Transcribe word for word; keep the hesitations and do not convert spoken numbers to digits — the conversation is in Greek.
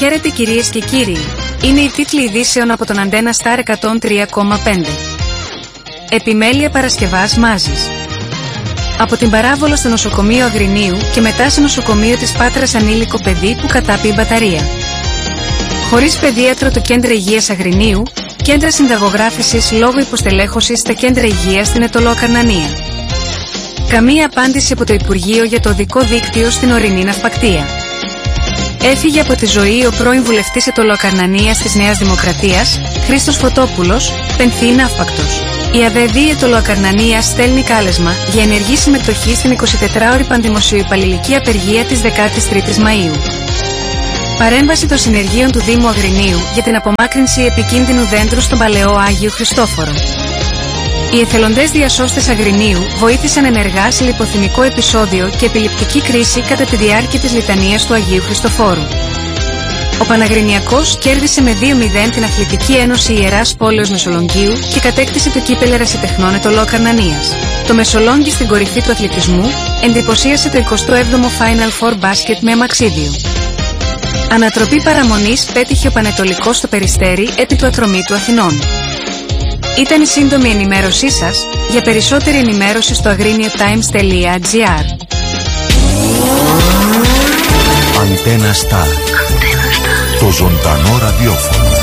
Χαίρετε κυρίες και κύριοι. Είναι οι τίτλοι ειδήσεων από τον Αντένα Σταρ εκατόν τρία κόμμα πέντε. Επιμέλεια Παρασκευάς Μάζης. Από την παράβολο στο νοσοκομείο Αγρινίου και μετά στο νοσοκομείο της Πάτρας ανήλικο παιδί που κατάπιει μπαταρία. Χωρίς παιδίατρο το Κέντρο Υγείας Αγρινίου, κέντρα συνταγογράφησης λόγω υποστελέχωσης στα κέντρα υγείας στην Αιτωλοακαρνανία. Καμία απάντηση από το Υπουργείο για το οδικό δίκτυο στην ορεινή ναυπακτία. Έφυγε από τη ζωή ο πρώην βουλευτής Αιτωλοακαρνανίας της Νέας Δημοκρατίας, Χρήστος Φωτόπουλος, πενθή ναύπακτος. Η ΑΔΕΔΗ Αιτωλοακαρνανίας στέλνει κάλεσμα για ενεργή συμμετοχή στην εικοσιτετράωρη πανδημοσιοϊπαλληλική απεργία της δεκάτης τρίτης Μαΐου. Παρέμβαση των συνεργείων του Δήμου Αγρινίου για την απομάκρυνση επικίνδυνου δέντρου στον Παλαιό Άγιο Χριστόφορο. Οι εθελοντές διασώστες Αγρινίου βοήθησαν ενεργά σε λιποθυμικό επεισόδιο και επιληπτική κρίση κατά τη διάρκεια της λιτανίας του Αγίου Χριστοφόρου. Ο Παναγρινιακός κέρδισε με δύο μηδέν την Αθλητική Ένωση Ιεράς Πόλεως Μεσολογγίου και κατέκτησε το κύπελλο Ερασιτεχνών Αιτωλοακαρνανίας. Το Μεσολόγγι στην κορυφή του αθλητισμού εντυπωσίασε το εικοστό έβδομο Final Four Basket με αμαξίδιο. Ανατροπή παραμονής πέτυχε ο Πανετολικός στο Περιστέρι επί του Ατρωμίτου Αθηνών. Ήταν η σύντομη ενημέρωσή σας. Για περισσότερη ενημέρωση στο αγρίνιο-times τελεία gr. Αντένα Σταρ. Το ζωντανό ραδιόφωνο.